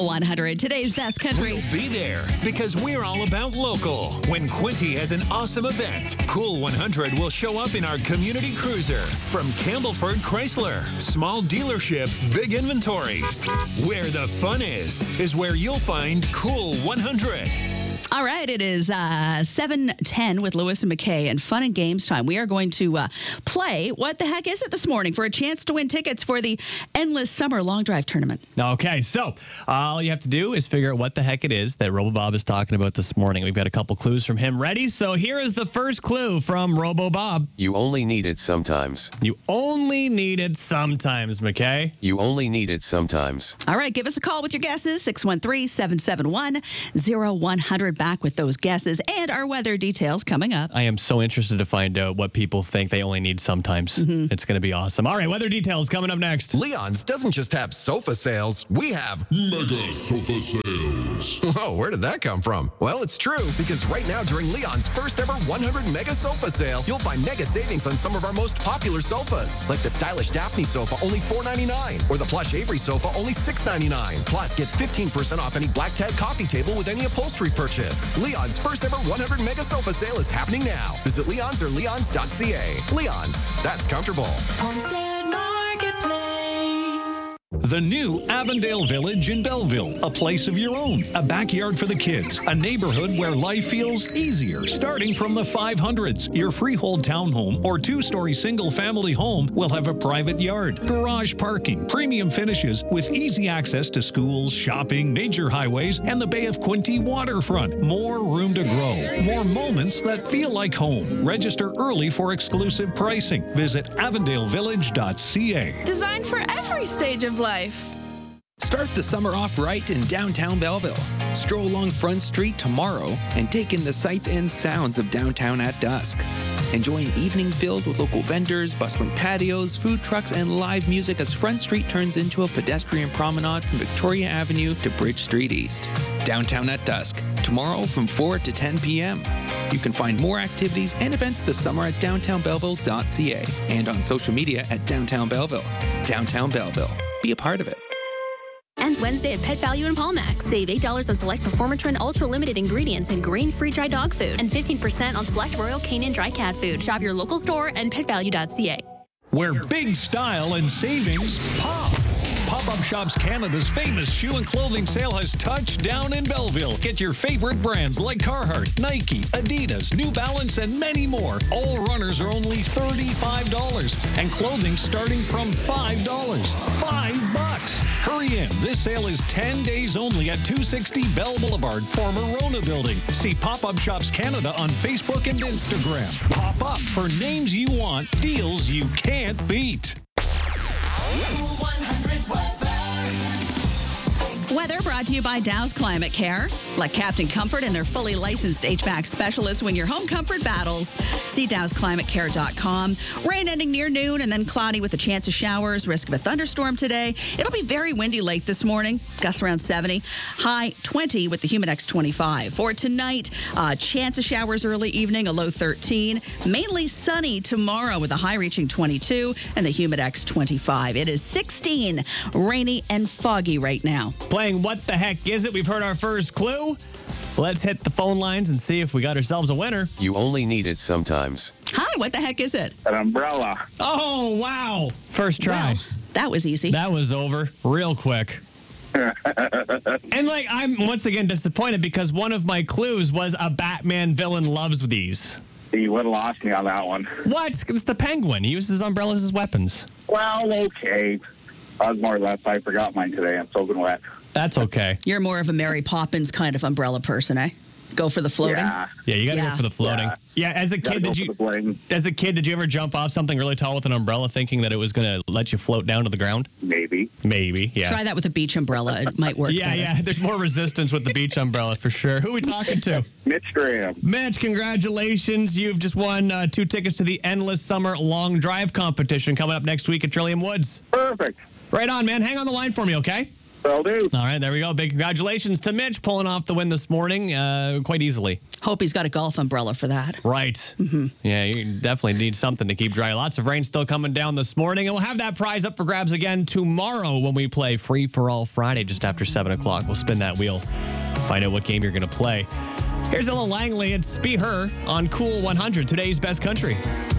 Cool 100, today's best country. We'll be there because we're all about local. When Quinty has an awesome event, Cool 100 will show up in our community cruiser. From Campbellford Chrysler, small dealership, big inventory. Where the fun is where you'll find Cool 100. All right, it is 7:10 with Lewis and McKay and fun and games time. We are going to play What the Heck Is It this morning for a chance to win tickets for the Endless Summer Long Drive Tournament. Okay, so all you have to do is figure out what the heck it is that RoboBob is talking about this morning. We've got a couple clues from him ready. So here is the first clue from RoboBob. You only need it sometimes. You only need it sometimes, McKay. You only need it sometimes. All right, give us a call with your guesses, 613-771-0100. Back with those guesses and our weather details coming up. I am so interested to find out what people think they only need sometimes. It's going to be awesome. All right, weather details coming up next. Leon's doesn't just have sofa sales. We have Mega Sofa Sales. Oh, where did that come from? Well, it's true, because right now during Leon's first ever 100 Mega Sofa Sale, you'll find mega savings on some of our most popular sofas, like the stylish Daphne sofa, only $4.99, or the plush Avery sofa, only $6.99. Plus, get 15% off any Black Tag coffee table with any upholstery purchase. Leon's first ever 100 Mega Sofa Sale is happening now. Visit Leon's or leons.ca. Leon's, that's comfortable. Homestead Marketplace. The new Avondale Village in Belleville, a place of your own, a backyard for the kids, a neighborhood where life feels easier. Starting from the 500s, your freehold townhome or two-story single-family home will have a private yard, garage parking, premium finishes with easy access to schools, shopping, major highways, and the Bay of Quinte waterfront. More room to grow, more moments that feel like home. Register early for exclusive pricing. Visit avondalevillage.ca. Designed for every stage of life. Start the summer off right in downtown Belleville. Stroll along Front Street tomorrow and take in the sights and sounds of downtown at dusk. Enjoy an evening filled with local vendors, bustling patios, food trucks, and live music as Front Street turns into a pedestrian promenade from Victoria Avenue to Bridge Street East. Downtown at dusk, tomorrow from 4 to 10 p.m. You can find more activities and events this summer at downtownbelleville.ca and on social media at Downtown Belleville. Downtown Belleville. Be a part of it. Ends Wednesday at Pet Value and Palmax. Save $8 on select Performatrin Ultra Limited ingredients and grain-free dry dog food, and 15% on select Royal Canin dry cat food. Shop your local store and petvalue.ca. Where big style and savings pop. Pop-Up Shops Canada's famous shoe and clothing sale has touched down in Belleville. Get your favorite brands like Carhartt, Nike, Adidas, New Balance, and many more. All runners are only $35, and clothing starting from $5. $5. Hurry in. This sale is 10 days only at 260 Bell Boulevard, former Rona Building. See Pop-Up Shops Canada on Facebook and Instagram. Pop up for names you want, deals you can't beat. Weather brought to you by Dow's Climate Care. Let Captain Comfort and their fully licensed HVAC specialists win your home comfort battles. See dowsclimatecare.com. Rain ending near noon and then cloudy with a chance of showers. Risk of a thunderstorm today. It'll be very windy late this morning. Gusts around 70. High 20 with the Humidex 25. For tonight, chance of showers early evening, a low 13. Mainly sunny tomorrow with a high reaching 22 and the Humidex 25. It is 16. Rainy and foggy right now. Playing What the Heck Is It? We've heard our first clue. Let's hit the phone lines and see if we got ourselves a winner. You only need it sometimes. Hi, what the heck is it? An umbrella. Oh, wow. First try. Well, that was easy. That was over real quick. And I'm once again disappointed because one of my clues was a Batman villain loves these. You would have lost me on that one. What? It's the Penguin. He uses umbrellas as weapons. Well, okay. I was more or less, I forgot mine today. I'm soaking wet. That's okay. You're more of a Mary Poppins kind of umbrella person, eh? Go for the floating? Yeah, you got to go for the floating. Yeah, as a kid, did you ever jump off something really tall with an umbrella thinking that it was going to let you float down to the ground? Maybe, yeah. Try that with a beach umbrella. It might work better. Yeah. There's more resistance with the beach umbrella for sure. Who are we talking to? Mitch Graham. Mitch, congratulations. You've just won 2 tickets to the Endless Summer Long Drive competition coming up next week at Trillium Woods. Perfect. Right on, man. Hang on the line for me, okay? Will do. All right, there we go. Big congratulations to Mitch pulling off the win this morning quite easily. Hope he's got a golf umbrella for that. Right. Yeah, you definitely need something to keep dry. Lots of rain still coming down this morning. And we'll have that prize up for grabs again tomorrow when we play Free for All Friday just after 7 o'clock. We'll spin that wheel, find out what game you're going to play. Here's Ella Langley. It's Be Her on Cool 100, today's best country.